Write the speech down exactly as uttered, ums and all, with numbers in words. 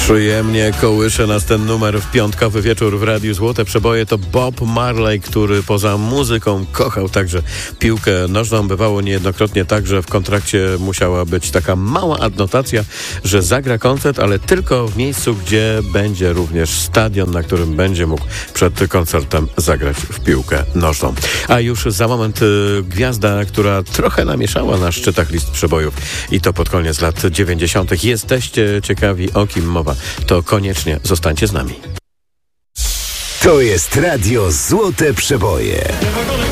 Przyjemnie kołysze nas ten numer w piątkowy wieczór w Radiu Złote Przeboje. To Bob Marley, który poza muzyką kochał także piłkę nożną. Bywało niejednokrotnie tak, że w kontrakcie musiała być taka mała adnotacja, że zagra koncert, ale tylko w miejscu, gdzie będzie również stadion, na którym będzie mógł przed koncertem zagrać w piłkę nożną. A już za moment y, gwiazda, która trochę namieszała na szczytach list przebojów i to pod koniec lat dziewięćdziesiątych. Jesteście ciekawi, o kim mowa? To koniecznie zostańcie z nami. To jest Radio Złote Przeboje.